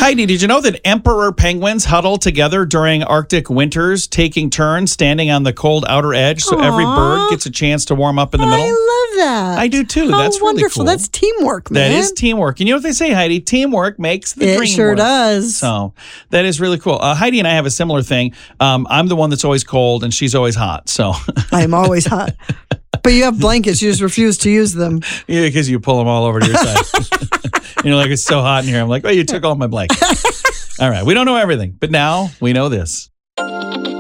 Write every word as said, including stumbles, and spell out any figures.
Heidi, did you know that emperor penguins huddle together during Arctic winters, taking turns standing on the cold outer edge so Aww. every bird gets a chance to warm up in the middle? I love that. I do too. How That's wonderful. really cool. That's teamwork, man. That is teamwork. And you know what they say, Heidi? Teamwork makes the It dream sure work. does. So that is really cool. Uh, Heidi and I have a similar thing. Um, I'm the one that's always cold and she's always hot. So I'm always hot. But you have blankets. You just refuse to use them. yeah, because you pull them all over to your side. And you're like, it's so hot in here. I'm like, well, you took all my blankets. All right. We don't know everything, but now we know this.